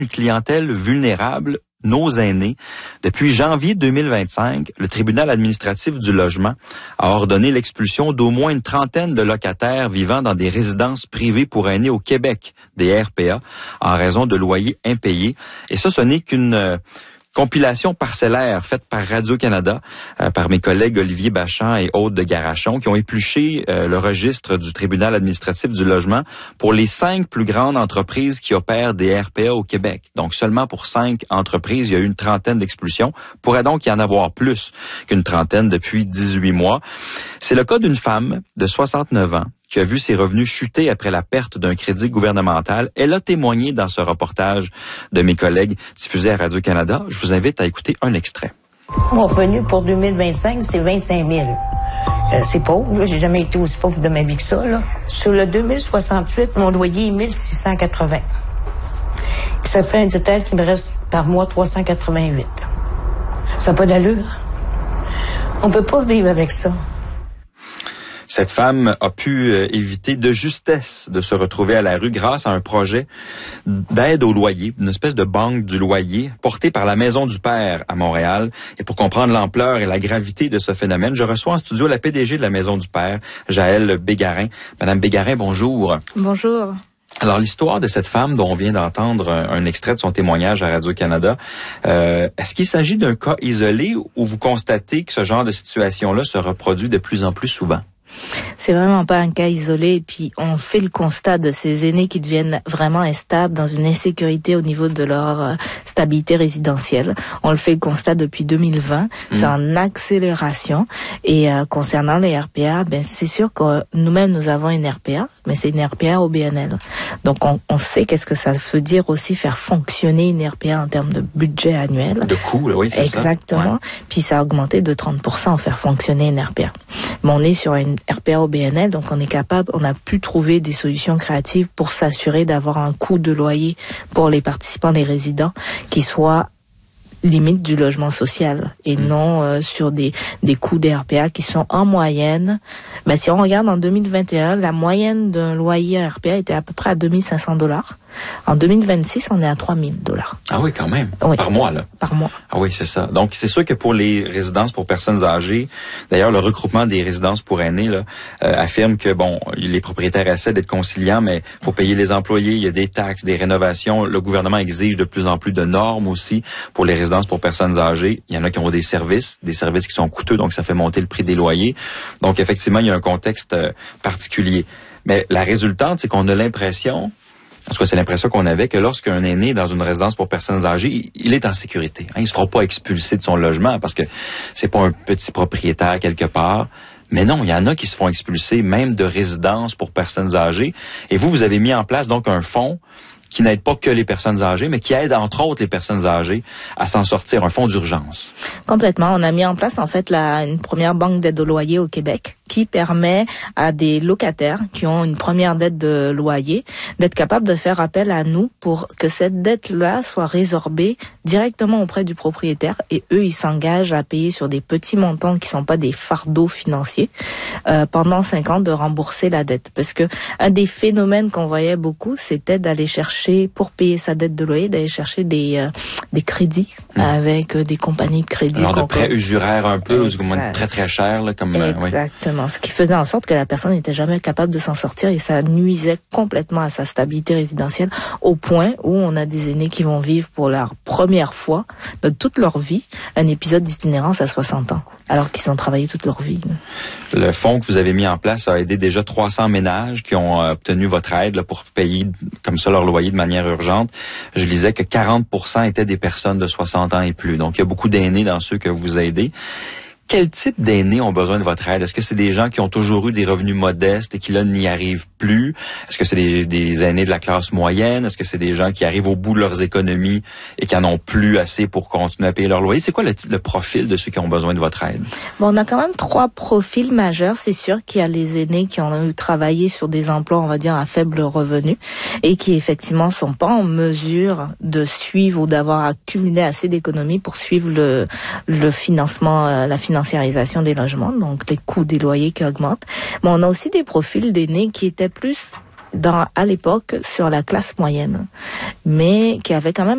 une clientèle vulnérable, nos aînés. Depuis janvier 2025, le tribunal administratif du logement a ordonné l'expulsion d'au moins une trentaine de locataires vivant dans des résidences privées pour aînés au Québec, des RPA, en raison de loyers impayés. Et ça, ce n'est qu'une compilation parcellaire faite par Radio-Canada, par mes collègues Olivier Bachand et Aude de Garachon, qui ont épluché le registre du tribunal administratif du logement pour les 5 plus grandes entreprises qui opèrent des RPA au Québec. Donc seulement pour 5 entreprises, il y a eu une trentaine d'expulsions. Pourrait donc y en avoir plus qu'une trentaine depuis 18 mois. C'est le cas d'une femme de 69 ans qui a vu ses revenus chuter après la perte d'un crédit gouvernemental. Elle a témoigné dans ce reportage de mes collègues diffusé à Radio-Canada. Je vous invite à écouter un extrait. Mon revenu pour 2025, c'est 25 000. C'est pauvre, là. J'ai jamais été aussi pauvre de ma vie que ça, là. Sur le 2068, mon loyer est 1680. Ça fait un total qui me reste par mois 388. Ça n'a pas d'allure. On peut pas vivre avec ça. Cette femme a pu éviter de justesse de se retrouver à la rue grâce à un projet d'aide au loyer, une espèce de banque du loyer porté par la Maison du Père à Montréal. Et pour comprendre l'ampleur et la gravité de ce phénomène, je reçois en studio la PDG de la Maison du Père, Jaëlle Bégarin. Madame Bégarin, bonjour. Bonjour. Alors, l'histoire de cette femme dont on vient d'entendre un extrait de son témoignage à Radio-Canada, est-ce qu'il s'agit d'un cas isolé ou vous constatez que ce genre de situation-là se reproduit de plus en plus souvent? C'est vraiment pas un cas isolé. Et puis, on fait le constat de ces aînés qui deviennent vraiment instables, dans une insécurité au niveau de leur stabilité résidentielle. On le fait le constat depuis 2020. C'est en accélération. Et concernant les RPA, c'est sûr que nous-mêmes, nous avons une RPA, mais c'est une RPA au BNL. Donc, on sait qu'est-ce que ça veut dire aussi faire fonctionner une RPA en termes de budget annuel. De coût, oui, c'est ça. Exactement. Ouais. Puis, ça a augmenté de 30% faire fonctionner une RPA. Mais on est sur une RPA au BNL, donc on a pu trouver des solutions créatives pour s'assurer d'avoir un coût de loyer pour les participants, les résidents, qui soit limite du logement social et non sur des coûts des RPA qui sont en moyenne. Si on regarde en 2021, la moyenne d'un loyer RPA était à peu près à $2,500. En 2026, on est à $3,000. Ah oui, quand même. Oui. Par mois, là. Par mois. Ah oui, c'est ça. Donc, c'est sûr que pour les résidences pour personnes âgées, d'ailleurs, le regroupement des résidences pour aînés là, affirme que, les propriétaires essaient d'être conciliants, mais faut payer les employés, il y a des taxes, des rénovations. Le gouvernement exige de plus en plus de normes aussi pour les résidences pour personnes âgées. Il y en a qui ont des services qui sont coûteux, donc ça fait monter le prix des loyers. Donc, effectivement, il y a un contexte particulier. Mais la résultante, c'est qu'on a l'impression... En tout cas, c'est l'impression qu'on avait que lorsqu'un aîné est dans une résidence pour personnes âgées, il est en sécurité. Il se fera pas expulser de son logement parce que c'est pas un petit propriétaire quelque part. Mais non, il y en a qui se font expulser même de résidences pour personnes âgées. Et vous avez mis en place donc un fonds qui n'aide pas que les personnes âgées, mais qui aide entre autres les personnes âgées à s'en sortir, un fonds d'urgence. Complètement. On a mis en place en fait une première banque d'aide au loyer au Québec qui permet à des locataires qui ont une première dette de loyer d'être capables de faire appel à nous pour que cette dette-là soit résorbée directement auprès du propriétaire et eux, ils s'engagent à payer sur des petits montants qui sont pas des fardeaux financiers pendant 5 ans de rembourser la dette. Parce que un des phénomènes qu'on voyait beaucoup, c'était d'aller chercher, pour payer sa dette de loyer, d'aller chercher des crédits avec des compagnies de crédit. Alors de prêts usuraires un peu, ou Exact. très très cher là, comme Exactement. Ce qui faisait en sorte que la personne n'était jamais capable de s'en sortir et ça nuisait complètement à sa stabilité résidentielle au point où on a des aînés qui vont vivre pour leur première fois de toute leur vie un épisode d'itinérance à 60 ans, alors qu'ils ont travaillé toute leur vie. Le fonds que vous avez mis en place a aidé déjà 300 ménages qui ont obtenu votre aide là, pour payer comme ça leur loyer de manière urgente. Je lisais que 40% étaient des personnes de 60 ans et plus. Donc, il y a beaucoup d'aînés dans ceux que vous aidez. Quel type d'aînés ont besoin de votre aide? Est-ce que c'est des gens qui ont toujours eu des revenus modestes et qui là n'y arrivent plus? Est-ce que c'est des aînés de la classe moyenne? Est-ce que c'est des gens qui arrivent au bout de leurs économies et qui en ont plus assez pour continuer à payer leur loyer? C'est quoi le profil de ceux qui ont besoin de votre aide? On a quand même 3 profils majeurs. C'est sûr qu'il y a les aînés qui ont travaillé sur des emplois, on va dire, à faible revenu et qui effectivement sont pas en mesure de suivre ou d'avoir accumulé assez d'économies pour suivre le financement, la financiarisation des logements, donc les coûts des loyers qui augmentent. Mais on a aussi des profils d'aînés qui étaient plus à l'époque sur la classe moyenne, mais qui avaient quand même